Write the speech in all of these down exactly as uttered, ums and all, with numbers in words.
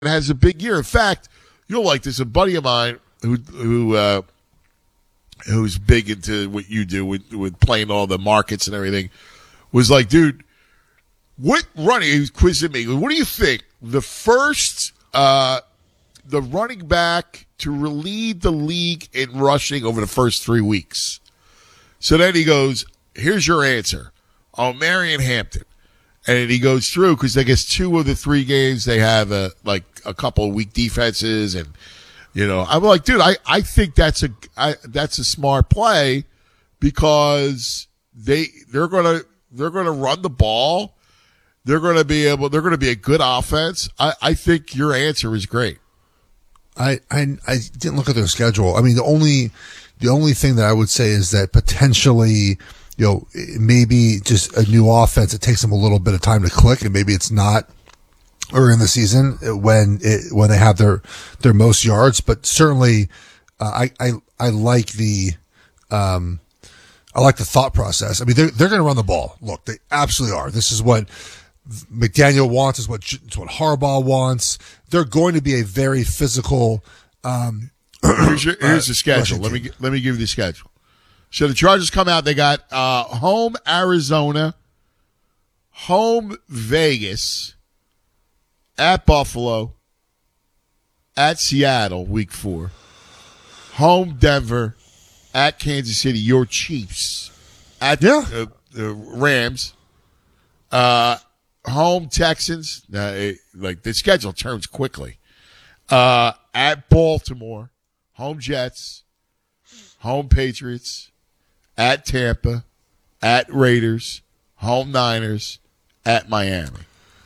has a big year. In fact, you'll like this. A buddy of mine who who uh, who's big into what you do with, with playing all the markets and everything was like, dude, what running? He was quizzing me. What do you think? The first, uh, the running back to lead the league in rushing over the first three weeks. So then he goes, here's your answer. Oh, Marion Hampton. And he goes through because I guess two of the three games they have a, like a couple of weak defenses, and you know I'm like, dude, I, I think that's a I, that's a smart play because they they're gonna they're gonna run the ball, they're gonna be able they're gonna be a good offense. I, I think your answer is great. I, I I didn't look at their schedule. I mean, the only the only thing that I would say is that potentially, you know, maybe just a new offense, it takes them a little bit of time to click, and maybe it's not early in the season when it, when they have their, their most yards. But certainly, uh, I, I, I like the, um, I like the thought process. I mean, they're, they're going to run the ball. Look, they absolutely are. This is what McDaniel wants. Is what, it's what Harbaugh wants. They're going to be a very physical, um, here's, your, here's uh, the schedule. Let me, let me give you the schedule. So the Chargers come out. They got uh, home Arizona, home Vegas, at Buffalo, at Seattle, week four, home Denver, at Kansas City, your Chiefs, at yeah. uh, the Rams, uh, home Texans. Uh, it, like the schedule turns quickly. Uh, at Baltimore, home Jets, home Patriots. At Tampa, at Raiders, home Niners, at Miami.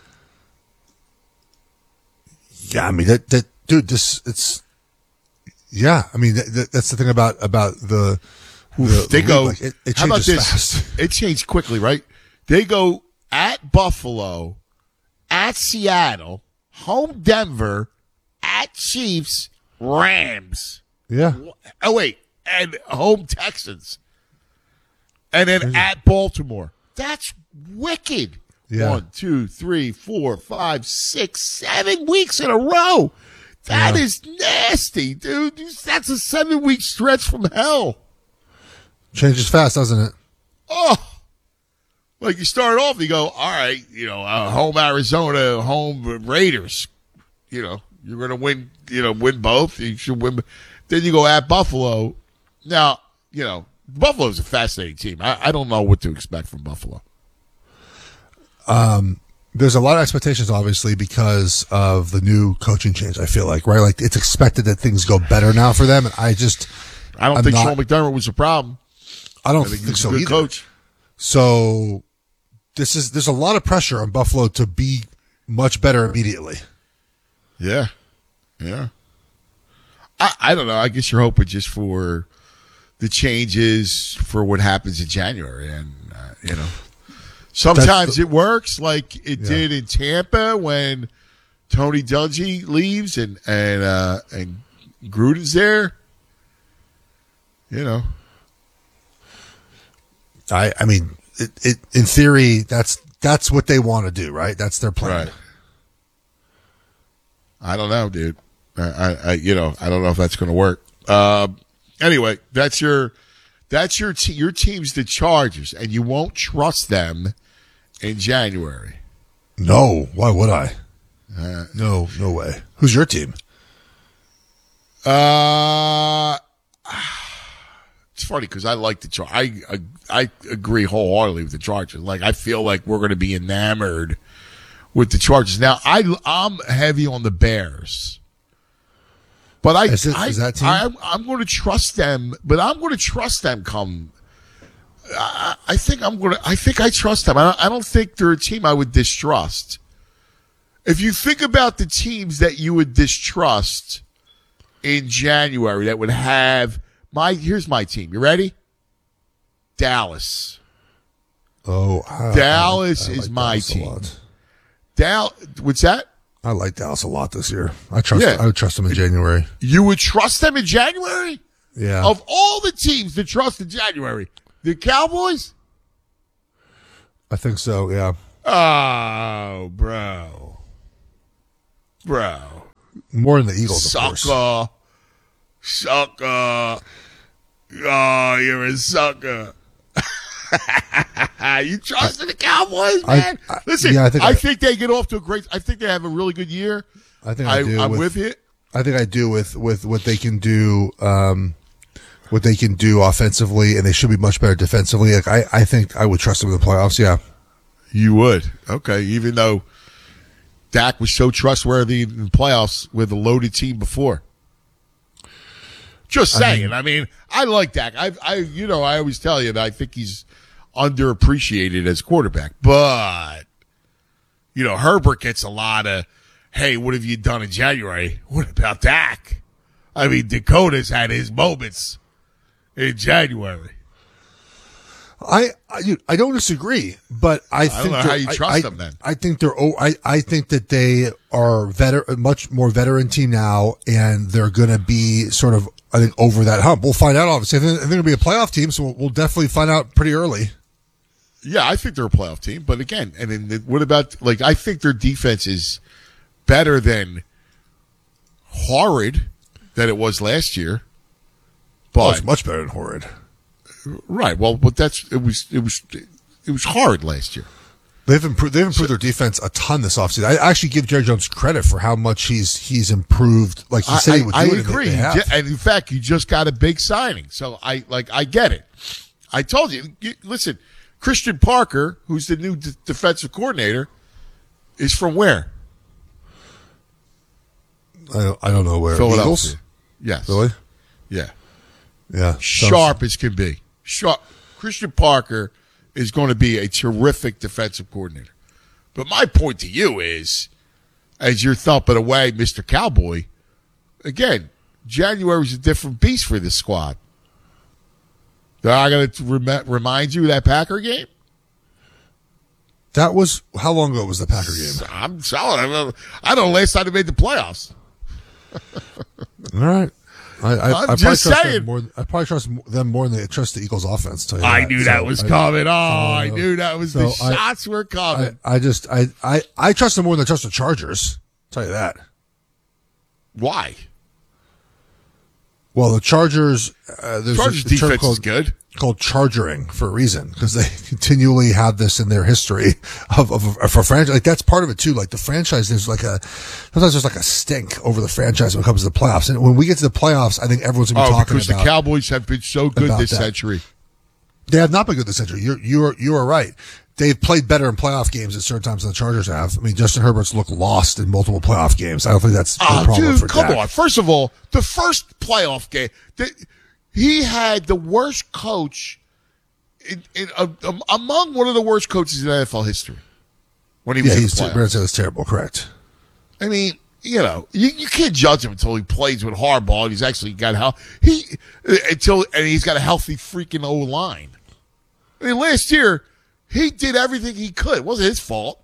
Yeah, I mean that, that dude. This it's yeah. I mean that, that, that's the thing about about the, the they the go. Like, it, it how about this? Fast. It changed quickly, right? They go at Buffalo, at Seattle, home Denver, at Chiefs, Rams. Yeah. Oh wait, and home Texans. And then at Baltimore. That's wicked. Yeah. One, two, three, four, five, six, seven weeks in a row. That yeah. is nasty, dude. That's a seven-week stretch from hell. Changes fast, doesn't it? Oh. Like you start off, you go, all right, you know, uh, home Arizona, home Raiders. You know, you're going to win, you know, win both. You should win. Then you go at Buffalo. Now, you know, Buffalo's a fascinating team. I, I don't know what to expect from Buffalo. Um, there's a lot of expectations, obviously, because of the new coaching change. I feel like, right? Like it's expected that things go better now for them, and I just, I don't I'm think not, Sean McDermott was a problem. I don't I think, think he's so a good either. Coach. So this is there's a lot of pressure on Buffalo to be much better immediately. Yeah, yeah. I I don't know. I guess you're hoping just for the changes for what happens in January, and uh, you know, sometimes the, it works like it yeah. did in Tampa when Tony Dungy leaves and and uh, and Gruden's there. You know, I I mean, it, it in theory that's that's what they want to do, right? That's their plan. Right. I don't know, dude. I, I, I you know, I don't know if that's going to work. Uh, anyway, that's your, that's your te- your team's the Chargers, and you won't trust them in January. No, why would I? Uh, no, no way. Who's your team? Uh, it's funny because I like the Char- I, I I agree wholeheartedly with the Chargers. Like I feel like we're going to be enamored with the Chargers. Now I I'm heavy on the Bears. But I, is, it, I, is that team? I, I'm going to trust them. But I'm going to trust them. Come, I, I think I'm going to. I think I trust them. I don't, I don't think they're a team I would distrust. If you think about the teams that you would distrust in January, that would have my. Here's my team. You ready? Dallas. Oh, I, Dallas I, I is like my Dallas team. Dal. What's that? I like Dallas a lot this year. I trust. Yeah. I would trust them in January. You would trust them in January? Yeah. Of all the teams to trust in January, the Cowboys? I think so. Yeah. Oh, bro, bro. More than the Eagles, of course. Sucker. Sucker. Oh, you're a sucker. You trust in the Cowboys, man? I, I, Listen, yeah, I, think I, I think they get off to a great. I think they have a really good year. I think I, I do. I'm with, with you. I think I do with, with what they can do, um, what they can do offensively, and they should be much better defensively. Like I, I think I would trust them in the playoffs. Yeah, You would. Okay, even though Dak was so trustworthy in the playoffs with a loaded team before. Just saying. I mean, I, mean, I like Dak. I, I, you know, I always tell you that I think he's underappreciated as quarterback. But, you know, Herbert gets a lot of, hey, what have you done in January? What about Dak? I mean, Dakota's had his moments in January. I, I, I don't disagree, but I, I think don't know they're- how you trust I, them then. I think they're. oh, I, I think that they are veter, a much more veteran team now, and they're going to be sort of, I think, over that hump. We'll find out. Obviously, I think they're going to be a playoff team, so we'll, we'll definitely find out pretty early. Yeah, I think they're a playoff team. But again, and then the- what about, like, I think their defense is better than horrid that it was last year. Oh, But it's much better than horrid. right, well, but that's it was it was it was hard last year. They've improved. They've improved their defense a ton this offseason. I actually give Jerry Jones credit for how much he's he's improved. Like he said I, he would do I it. and agree, they- they have. Ju- and in fact, you just got a big signing, so I like I get it. I told you, you listen, Christian Parker, who's the new d- defensive coordinator, is from where? I don't, I don't know where. Philadelphia. Eagles? Yes, Really? yeah. Yeah. Sounds- Sharp as can be. Sharp. Christian Parker is going to be a terrific defensive coordinator. But my point to you is, as you're thumping away, Mister Cowboy, again, January's a different beast for this squad. Am I going to rem- remind you of that Packer game? That was how long ago was the Packer game? I'm solid. I don't I don't know last time they made the playoffs. All right. I, I, I'm I probably just trust saying. them more. I probably trust them more than they trust the Eagles' offense. Tell you I that. knew So that was I- coming. Oh, I so- knew that was so the I- shots were coming. I, I just I, I I trust them more than I trust the Chargers. Tell you that. Why? Well, the Chargers. Uh, there's Chargers a, a term defense called, is good. called chargering for a reason because they continually have this in their history of, of, of a franchise. Like that's part of it too. Like the franchise, there's like a sometimes there's like a stink over the franchise when it comes to the playoffs. And when we get to the playoffs, I think everyone's gonna be Oh, talking because about. the Cowboys have been so good about this that. century. They have not been good this century. You're you are you are right. They've played better in playoff games at certain times than the Chargers have. I mean, Justin Herbert's looked lost in multiple playoff games. I don't think that's a Oh, problem dude, for come Dak. on. First of all, the first playoff game, the, he had the worst coach in, in, uh, um, among one of the worst coaches in N F L history when he was Yeah, in he's the playoffs. Brandon was terrible. Correct. I mean, you know, you, you can't judge him until he plays with Harbaugh and he's actually got how he uh, until and he's got a healthy freaking O line. I mean, last year he did everything he could. It wasn't his fault.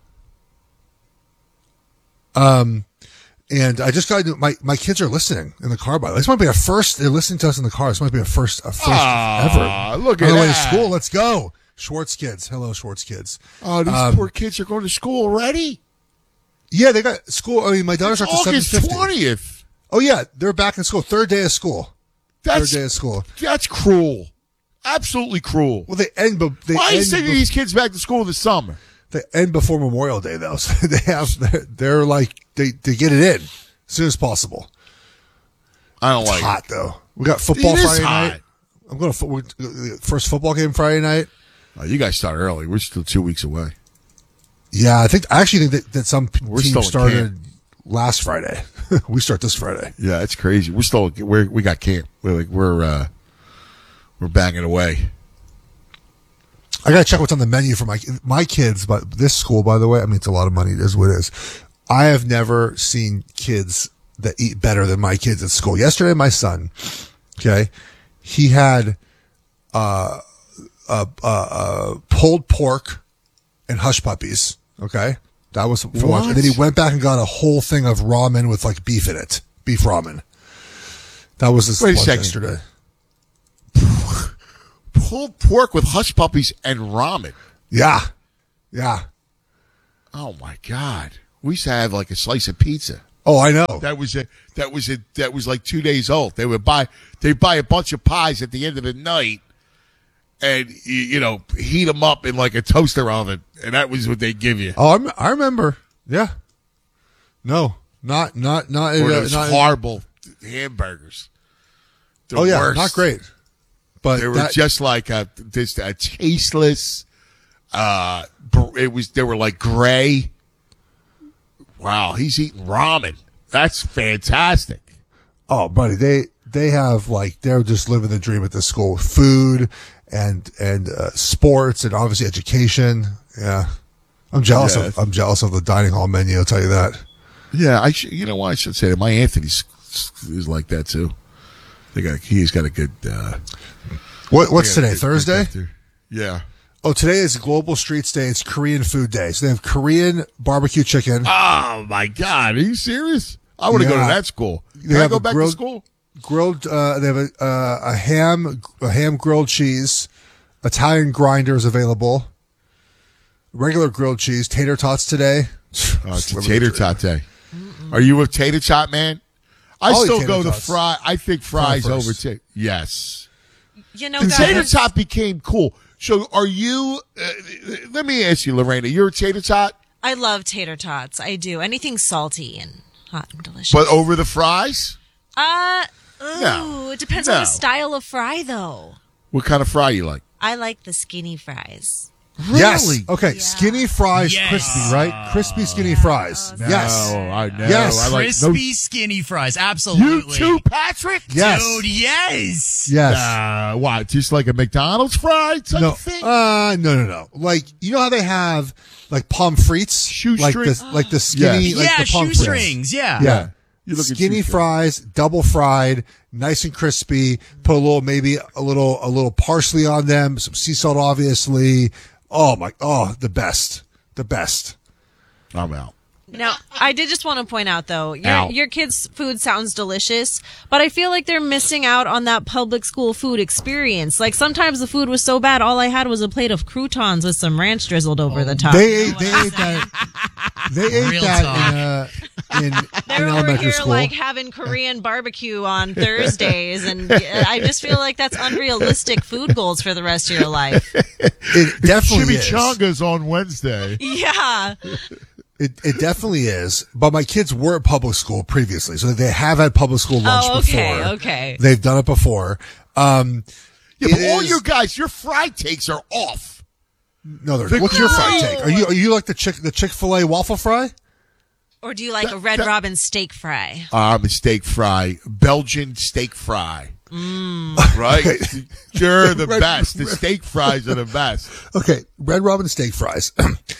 Um, and I just got to, my my kids are listening in the car. By the way, this might be a first. They're listening to us in the car. This might be a first, a first Ah, ever. look On at the way to that. school. Let's go, Schwartz kids. Hello, Schwartz kids. Oh, these Um, poor kids are going to school already. Yeah, they got school. I mean, my daughter starts at seven August fifty. twentieth. Oh yeah, they're back in school. Third day of school. That's Third day of school. that's cruel. Absolutely cruel. Well, they end. be- They Why are you end sending be- these kids back to school this summer? They end before Memorial Day though, so they have. They're, they're like they they get it in as soon as possible. I don't It's like hot though. We got football It is Friday hot. night. I'm going to fo- we're- first football game Friday night. it. Oh, you guys start early. We're still two weeks away. Yeah, I think I actually think that, that some p- We're still teams in started camp. last Friday. We start this Friday. Yeah, it's crazy. We're still we're we got camp. We're like we're uh, we're banging away. I gotta check what's on the menu for my my kids. But this school, by the way, I mean it's a lot of money. It is what it is. I have never seen kids that eat better than my kids at school. Yesterday, my son, okay, he had uh, uh, uh, uh, pulled pork and hush puppies. Okay, that was for lunch. And then he What? went back and got a whole thing of ramen with like beef in it, beef ramen. That was his Wait a lunch second. yesterday. Pulled pork with hush puppies and ramen. Yeah, yeah. Oh my god. We used to have like a slice of pizza. Oh, I know. That was a that was a that was like two days old. They would buy they buy a bunch of pies at the end of the night, and you, you know heat them up in like a toaster oven, and that was what they give you. Oh, I'm, I remember. Yeah. No, not not not. Or uh, those not horrible hamburgers. The oh yeah, worst. not great. But They were that, just like a this a tasteless. Uh, br- it was they were like gray. Wow, he's eating ramen. That's fantastic. oh, buddy, they they have like they're just living the dream at this school. Food and and uh, sports and obviously education. Yeah, I'm jealous Yeah. of I'm jealous of the dining hall menu. I'll tell you that. Yeah, I should, you know what I should say that my Anthony's is like that too. They got he's got a good. Uh, What what's they got a today? good- Thursday? good doctor. Yeah. Oh, today is Global Streets Day. It's Korean Food Day. So they have Korean barbecue chicken, Oh my God, are you serious? I want to go to Yeah. that school. Can They I have go a back grilled- to school? grilled. Uh, they have a, uh, a ham, a ham grilled cheese. Italian grinder is available. Regular grilled cheese, tater tots today. Oh, it's a tater tot day. Are you a tater tot man? I I'll eat still tater go to tots. fry. I think fries Fry over first. tater. Yes. You know, The tater guys, tot became cool. So are you, uh, let me ask you, Lorena, you're a tater tot, I love tater tots. I do. Anything salty and hot and delicious. but over the fries? uh, ooh, No. it depends on No. the style of fry, though. What kind of fry you like? I like the skinny fries. Yes. Really? Okay. Yeah. Skinny fries, Yes. crispy, right? Crispy, skinny fries. Yes. No, I know. Yes. I like Crispy, skinny fries. no, you Absolutely. too, Patrick? Yes. Dude, yes. Yes. Uh, what? Just like a McDonald's fry type No. of thing? Uh, no, no, no. Like, you know how they have like pommes frites? Like Shoestring? the, like the skinny, Yeah. like yeah, the pommes frites. shoestrings. Yeah. Yeah. You look at Skinny shoestring. fries, double fried, nice and crispy. Put a little, maybe a little, a little parsley on them, some sea salt, obviously. Oh my, oh, the best, the best. I'm out. Now, I did just want to point out, though, your, Ow. your kids' food sounds delicious, but I feel like they're missing out on that public school food experience. Like, sometimes the food was so bad, all I had was a plate of croutons with some ranch drizzled over the top. They ate, they ate that, they ate Real that talk. in, uh, in, in They're over elementary here, school. like, having Korean barbecue on Thursdays, and I just feel like that's unrealistic food goals for the rest of your life. It definitely is. Chimichangas on Wednesday. Yeah. It, it definitely is. But my kids were at public school previously, so they have had public school lunch Oh, okay, before. okay. They've done it before. Um, Yeah, but it all is- your guys, your fry takes are off. no, they're, The what's your fry No. take? Are you are you like the chick the Chick-fil-A waffle fry? Or do you like a Red that- Robin steak fry? I'm a steak fry, Belgian steak fry. Right? Okay. You're the Red- best. The steak fries are the best. Okay, Red Robin steak fries.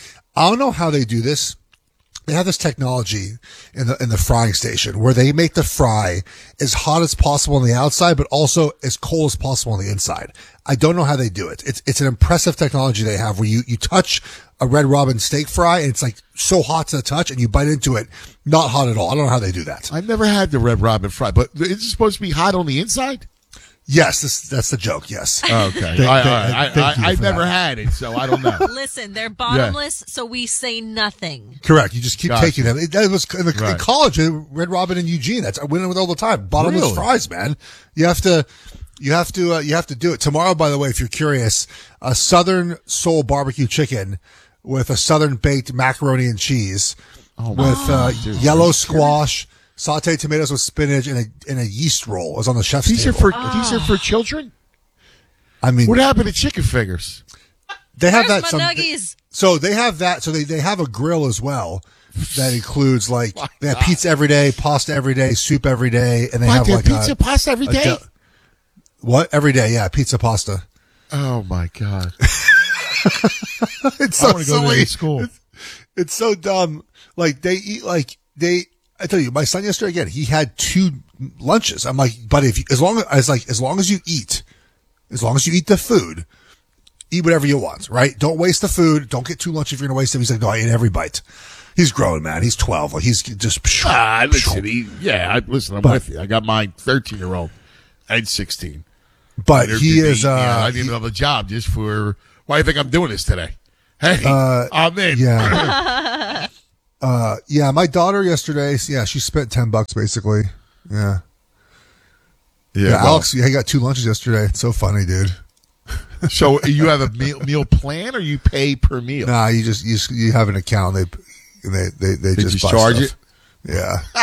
I don't know how they do this. They have this technology in the in the frying station where they make the fry as hot as possible on the outside, but also as cold as possible on the inside. I don't know how they do it. It's it's an impressive technology they have where you you touch a Red Robin steak fry and it's like so hot to the touch, and you bite into it, not hot at all. I don't know how they do that. I've never had the Red Robin fry, but is it supposed to be hot on the inside? Yes, this, that's the joke. Yes. Okay. Thank- I, thank- I, thank I, you I've for never that. had it, so I don't know. Listen, they're bottomless, so we say nothing. Correct. You just keep Gotcha. taking them. It, that was in, the, in Right. college. uh, Red Robin in Eugene. That's I went in with all the time. Bottomless Really? fries, man. You have to, you have to, uh, you have to do it tomorrow. By the way, if you're curious, a Southern Soul barbecue chicken with a Southern baked macaroni and cheese Oh, with uh, dude. yellow squash, sauteed tomatoes with spinach, and a and a yeast roll is on the chef's These are table. for these are for children. I mean, What happened to chicken fingers? they have Where's that. my Some, nuggies? So they have that. So they, they have a grill as well that includes like My they have God. pizza every day, pasta every day, soup every day, and they What, have they like pizza a, pasta every a day? del- what every day? Yeah, pizza pasta. Oh my God! It's so I want to go to silly. that school. It's so dumb. Like they eat like they. I tell you, my son yesterday again. He had two lunches. I'm like, but if you, as long as like as long as you eat, as long as you eat the food, eat whatever you want. Right? Don't waste the food. Don't get too lunch if you're gonna waste it. He's like, no, I ate every bite. He's growing, man. He's twelve. Like he's just. Ah, listen, he, yeah, I, listen, I'm But- with you. I got my thirteen year old and sixteen. But They're he busy. is. Uh, Yeah, I need he- another job just for. Why do you think I'm doing this today? Hey, Uh, I'm in. yeah. Uh, yeah, my daughter yesterday, yeah, she spent ten bucks basically. Yeah. Yeah, Yeah, well, Alex, yeah, he got two lunches yesterday. It's so funny, dude. So you have a meal, meal plan, or you pay per meal? Nah, you just you just, you have an account. They they they they, They just, just buy charge stuff. it?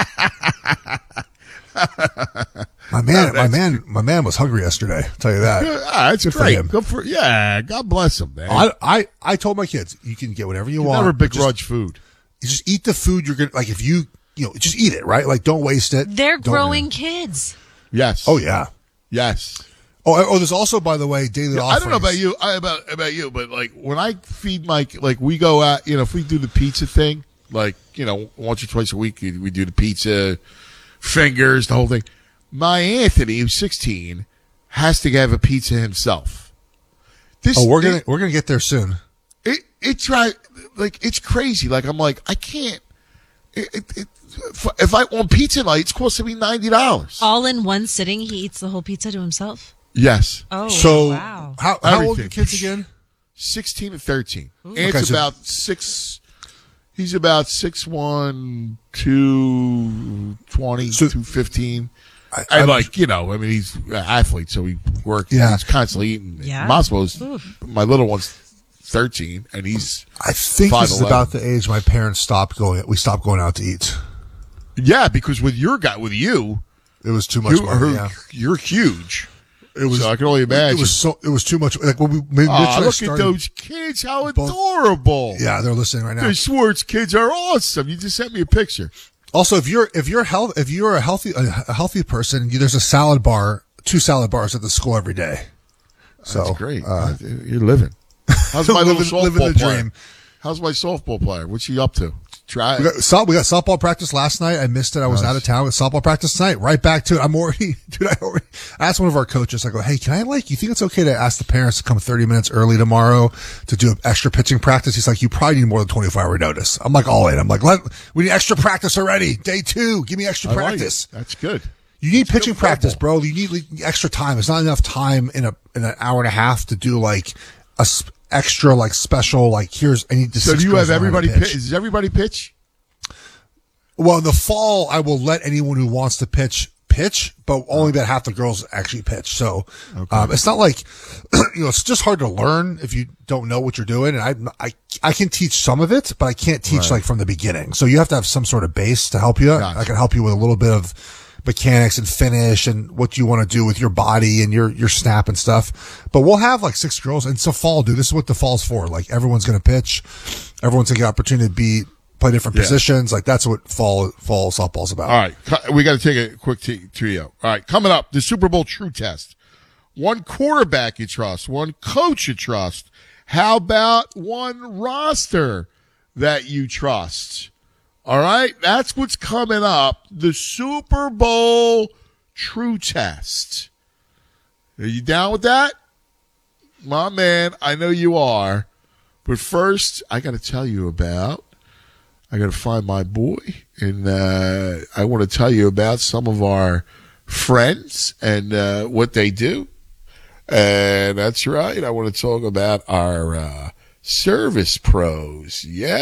Yeah. my man, my man, my man was hungry yesterday. I'll tell you that. Good. Ah, that's Good for great. him. Good for yeah. God bless him, man. I, I I told my kids, you can get whatever you You want. never but just, begrudge food. just eat the food you're gonna like. If you you know, just eat it, right? Like, don't waste it. They're Don't- growing kids. Yes. Oh yeah. Yes. Oh, oh, there's also, by the way, daily Yeah, I offerings. don't know about you, I, about about you, but like when I feed my like we go out, you know, if we do the pizza thing, like you know, once or twice a week we do the pizza, fingers, the whole thing. My Anthony, who's sixteen, has to have a pizza himself. This, Oh, we're gonna it, we're gonna get there soon. it it's right, like it's crazy. Like I'm like I can't. It, it, it, if I want pizza night, it's costing me ninety dollars. All in one sitting, he eats the whole pizza to himself. Yes. Oh, So wow. how how old are your Everything. kids again? Sixteen and thirteen. And Okay, it's so- about six. He's about six one, two twenty, So- two fifteen. I, I I'm- like you know. I mean, he's an athlete, so he works. Yeah. He's constantly eating. Yeah. Moscow's Oof. my little one's thirteen, and he's I think this is five eleven. about the age my parents stopped going. We stopped going out to eat. yeah. Because with your guy, with you, It was too much you money. are, Yeah. you're huge. It was. So I can only imagine. It was so. It was too much. Like when we Mitch Aw, and I look started, at those kids! How both- adorable! Yeah, they're listening right now. The Schwartz kids are awesome. You just sent me a picture. Also, if you're if you're health if you're a healthy a, a healthy person, you, there's a salad bar, two salad bars at the school every day. So That's great. Uh, You're living. How's my little Living- softball living the player? dream. How's my softball player? What's he up to? Try we it. got, so, we got softball practice last night. I missed it. I was Nice. out of town with softball practice tonight. Right back to it. I'm already, dude. I already I asked one of our coaches. I go, hey, can I like? You think it's okay to ask the parents to come thirty minutes early tomorrow to do an extra pitching practice? He's like, you probably need more than twenty-four hour notice. I'm like, all in. I'm like, let we need extra practice already. Day two, give me extra I like practice. it. That's good. You need pitching good practice, football. bro. You need like, extra time. It's not enough time in a in an hour and a half to do like a sp- extra like special like here's I need to. So six do you girls have to learn how to everybody pitch. pitch? Does everybody pitch? Well, in the fall, I will let anyone who wants to pitch pitch, but only about half the girls actually pitch. So um, it's not like you know it's just hard to learn if you don't know what you're doing. And I I I can teach some of it, but I can't teach Right. like from the beginning. So you have to have some sort of base to help you. Gotcha. I can help you with a little bit of mechanics and finish and what you want to do with your body and your your snap and stuff. But we'll have like six girls, and it's a fall, dude. This is what the fall's for. Like everyone's going to pitch, everyone's going to get opportunity to be play different Yeah. positions. Like that's what fall fall softball's about. All right, cu- we got to take a quick t- trio. All right, coming up, the Super Bowl True Test. One quarterback you trust, one coach you trust. How about one roster that you trust? All right, that's what's coming up. The Super Bowl True Test. Are you down with that? My man, I know you are. But first, I got to tell you about I got to find my boy, and uh, I want to tell you about some of our friends and uh, what they do. And that's right. I want to talk about our uh, service pros.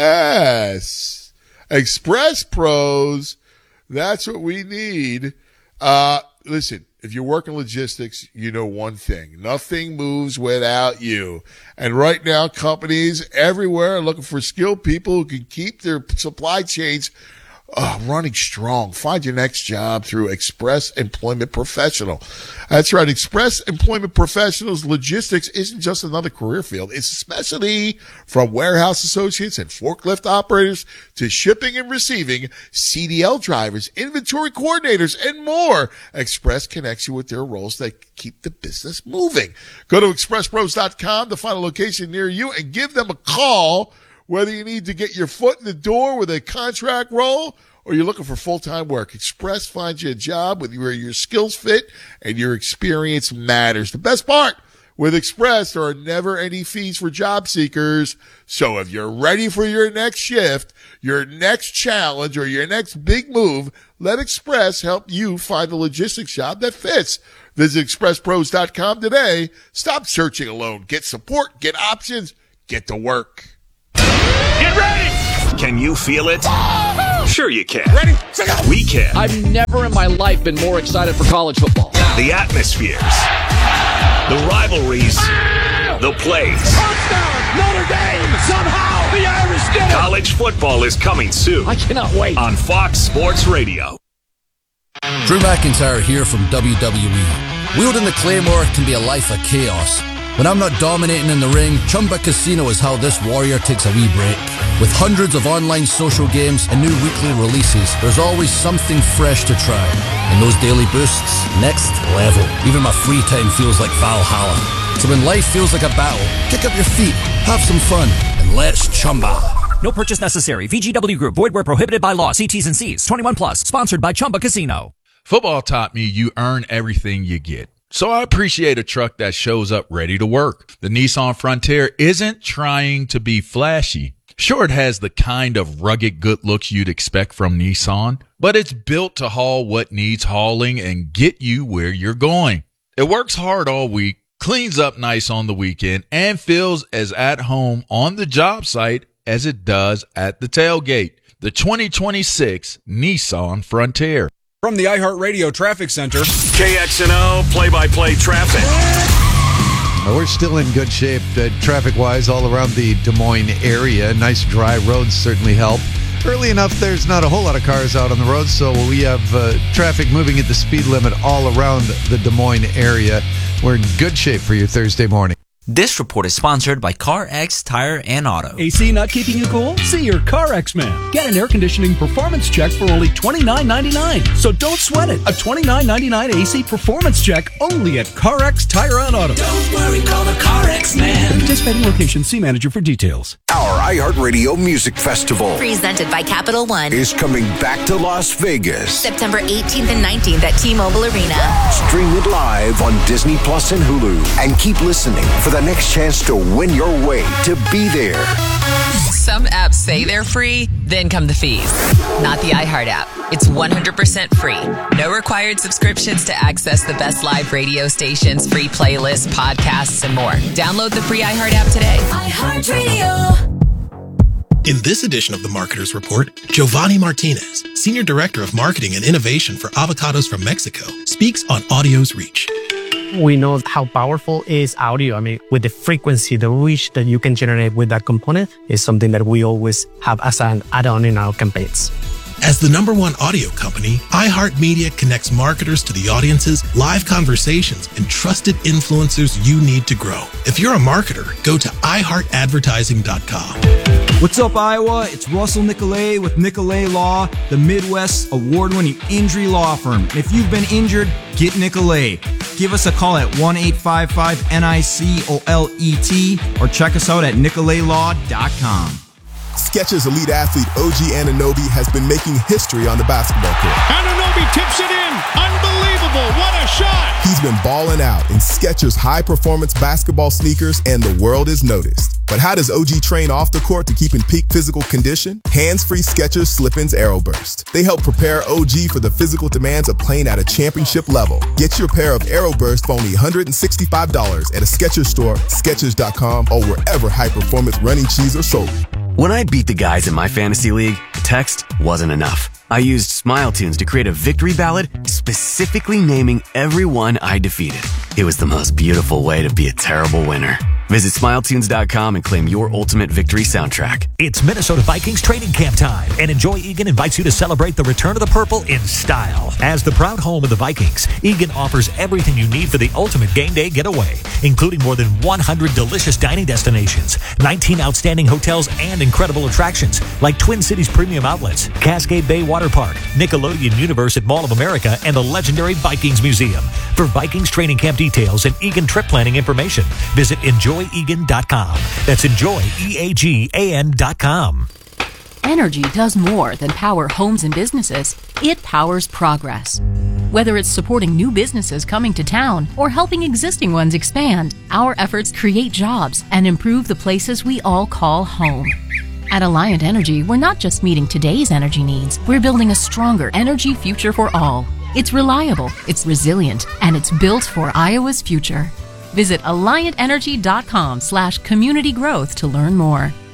Yes. Express pros. That's what we need. Uh, listen, if you work in logistics, you know one thing. Nothing moves without you. And right now, companies everywhere are looking for skilled people who can keep their supply chains uh, running strong. Find your next job through Express Employment Professional. That's right. Express Employment Professionals logistics isn't just another career field. It's a specialty from warehouse associates and forklift operators to shipping and receiving, C D L drivers, inventory coordinators, and more. Express connects you with their roles that keep the business moving. Go to express pros dot com to find a location near you and give them a call. Whether you need to get your foot in the door with a contract role or you're looking for full-time work, Express finds you a job with where your skills fit and your experience matters. The best part, with Express, there are never any fees for job seekers. So if you're ready for your next shift, your next challenge, or your next big move, let Express help you find a logistics job that fits. Visit express pros dot com today. Stop searching alone. Get support, get options, get to work. Get ready! Can you feel it? Sure you can. Ready, set, go. We can. I've never in my life been more excited for college football. The atmospheres, the rivalries, the plays. Touchdown, Notre Dame, somehow the Irish did it. College football is coming soon. I cannot wait. On Fox Sports Radio. Drew McIntyre here from W W E. Wielding the Claymore can be a life of chaos. When I'm not dominating in the ring, Chumba Casino is how this warrior takes a wee break. With hundreds of online social games and new weekly releases, there's always something fresh to try. And those daily boosts, next level. Even my free time feels like Valhalla. So when life feels like a battle, kick up your feet, have some fun, and let's Chumba. No purchase necessary. V G W Group. Void where prohibited by law. See T's and C's. twenty-one plus. Sponsored by Chumba Casino. Football taught me you earn everything you get. So I appreciate a truck that shows up ready to work. The Nissan Frontier isn't trying to be flashy. Sure, it has the kind of rugged good looks you'd expect from Nissan, but it's built to haul what needs hauling and get you where you're going. It works hard all week, cleans up nice on the weekend, and feels as at home on the job site as it does at the tailgate. The twenty twenty-six Nissan Frontier. From the iHeartRadio Traffic Center, K X N O play-by-play traffic. Well, we're still in good shape uh, traffic-wise all around the Des Moines area. Nice dry roads certainly help. Early enough, there's not a whole lot of cars out on the road, so we have uh, traffic moving at the speed limit all around the Des Moines area. We're in good shape for your Thursday morning. This report is sponsored by CarX Tire and Auto. A C not keeping you cool? See your CarX man. Get an air conditioning performance check for only twenty-nine ninety-nine. So don't sweat it. A twenty-nine ninety-nine A C performance check only at CarX Tire and Auto. Don't worry, call the CarX man. At participating location, see manager for details. Our iHeartRadio Music Festival, presented by Capital One, is coming back to Las Vegas. September eighteenth and nineteenth at T-Mobile Arena. Stream it live on Disney Plus and Hulu. And keep listening for the next chance to win your way to be there. Some apps say they're free, then come the fees. Not the iHeart app. It's one hundred percent free. No required subscriptions to access the best live radio stations, free playlists, podcasts, and more. Download the free iHeart app today. iHeartRadio. In this edition of the Marketer's Report, Giovanni Martinez, Senior Director of Marketing and Innovation for Avocados from Mexico, speaks on audio's reach. We know how powerful is audio. I mean, with the frequency, the reach that you can generate with that component is something that we always have as an add-on in our campaigns. As the number one audio company, iHeartMedia connects marketers to the audiences, live conversations, and trusted influencers you need to grow. If you're a marketer, go to i heart advertising dot com. What's up, Iowa? It's Russell Nicolay with Nicolay Law, the Midwest's award-winning injury law firm. If you've been injured, get Nicolay. Give us a call at one eight five five N I C O L E T or check us out at nicolay law dot com. Skechers elite athlete O G Anunoby has been making history on the basketball court. Anunoby tips it in. Unbelievable. What a shot. He's been balling out in Skechers high-performance basketball sneakers, and the world is noticed. But how does O G train off the court to keep in peak physical condition? Hands-free Skechers Slip-ins Aeroburst. They help prepare O G for the physical demands of playing at a championship level. Get your pair of Aeroburst for only one hundred sixty-five dollars at a Skechers store, Skechers dot com, or wherever high-performance running shoes are sold. When I beat the guys in my fantasy league, text wasn't enough. I used Smile Tunes to create a victory ballad specifically naming everyone I defeated. It was the most beautiful way to be a terrible winner. Visit smile tunes dot com and claim your ultimate victory soundtrack. It's Minnesota Vikings training camp time, and Enjoy Eagan invites you to celebrate the return of the purple in style. As the proud home of the Vikings, Eagan offers everything you need for the ultimate game day getaway, including more than one hundred delicious dining destinations, nineteen outstanding hotels, and incredible attractions like Twin Cities Premium Outlets, Cascade Bay Water Park, Nickelodeon Universe at Mall of America, and the legendary Vikings Museum. For Vikings training camp details and Eagan trip planning information, visit enjoy eagan dot com. That's enjoy, E A G A N dot com. Energy does more than power homes and businesses. It powers progress. Whether it's supporting new businesses coming to town or helping existing ones expand, our efforts create jobs and improve the places we all call home. At Alliant Energy, we're not just meeting today's energy needs, we're building a stronger energy future for all. It's reliable, it's resilient, and it's built for Iowa's future. Visit alliant energy dot com slash community growth to learn more.